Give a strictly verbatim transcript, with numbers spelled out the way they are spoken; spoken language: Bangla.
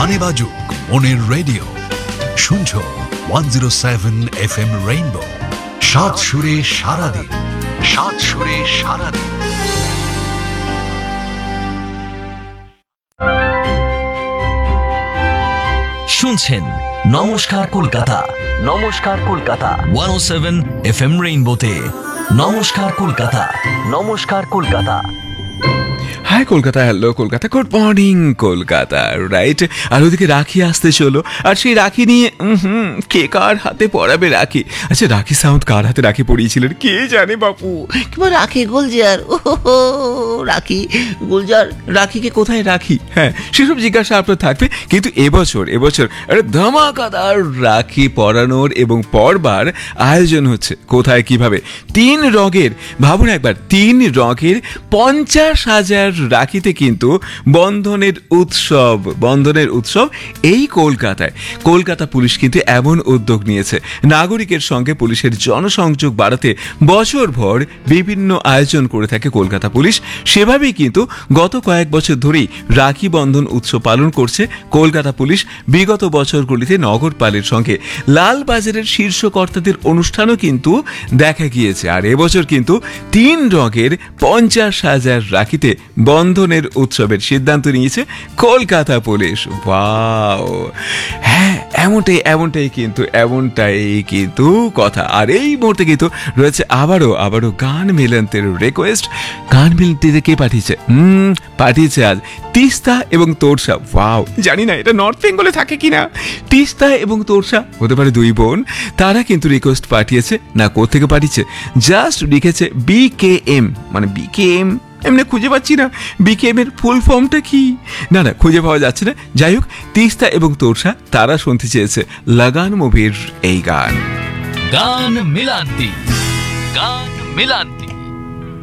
গানে বাজুক মনের রেডিও, শুনছো one zero seven F M rainbow. সাত সুরে সারাদিন, সাত সুরে সারাদিন। শুনছেন নমস্কার কলকাতা, নমস্কার কলকাতা ওয়ান ও সেভেন এফ এম রেইনবোতে। নমস্কার কলকাতা, নমস্কার Kolkata. High Kolkata, hello Kolkata, good morning Kolkata, right. আর ওদিকে রাখি আসতে চলো, আর সেই রাখি নিয়ে হুম কে কার হাতে পড়াবে রাখি। আচ্ছা, রাখি সাউন্ড কার হাতে রাখি পড়িয়েছিলেন কে জানে বাপু? কিংবা রাখি গুলজার, ও রাখি গুলজার, রাখিকে কোথায় রাখি, হ্যাঁ সেসব জিজ্ঞাসা আপনার থাকবে। কিন্তু এবছর এবছর ধামাকাদার রাখি পরানোর এবং পরবার আয়োজন হচ্ছে। কোথায়, কিভাবে? তিন রঙের, ভাবুন একবার, তিন রঙের পঞ্চাশ হাজার রাখিতে কিন্তু বন্ধনের উৎসব, বন্ধনের উৎসব এই কলকাতায়। কলকাতা পুলিশ কিন্তু এমন উদ্যোগ নিয়েছে, নাগরিকের সঙ্গে পুলিশের জনসংযোগ বাড়াতে বছরভর বিভিন্ন আয়োজন করে থাকে কলকাতা পুলিশ। সেভাবেই কিন্তু গত কয়েক বছর ধরেই রাখি বন্ধন উৎসব পালন করছে কলকাতা পুলিশ। বিগত বছরগুলিতে নগরপালের সঙ্গে লালবাজারের শীর্ষ কর্তাদের অনুষ্ঠানও কিন্তু দেখা গিয়েছে। আর এবছর কিন্তু তিন রঙের পঞ্চাশ হাজার রাখিতে বন্ধনের উৎসবের সিদ্ধান্ত নিয়েছে কলকাতা পুলিশ। ওয়াও, হ্যাঁ এমনটাই এমনটাই কিন্তু এমনটাই কিন্তু কথা। আর এই মুহূর্তে কিন্তু রয়েছে আবারও আবারও গান মিলন্তের রিকোয়েস্ট। গান মিলন্তে কে পাঠিয়েছে? হুম পাঠিয়েছে আজ তিস্তা এবং তোরসা। ওয়াও, জানি না এটা নর্থ বেঙ্গলে থাকে কিনা। তিস্তা এবং তোরসা হতে পারে দুই বোন। তারা কিন্তু রিকোয়েস্ট পাঠিয়েছে, না কোত্থেকে পাঠিয়েছে, জাস্ট লিখেছে বি কে এম, মানে বি কে এম এমনি খুঁজে পাচ্ছি না বিকেএম এর ফুল ফর্মটা কি, না না খুঁজে পাওয়া যাচ্ছে না। যাই হোক, তিস্তা এবং তোরসা তারা শুনতে চেয়েছে লাগান মুভির এই গান। গান মিলান্তি, গান মিলান্তি।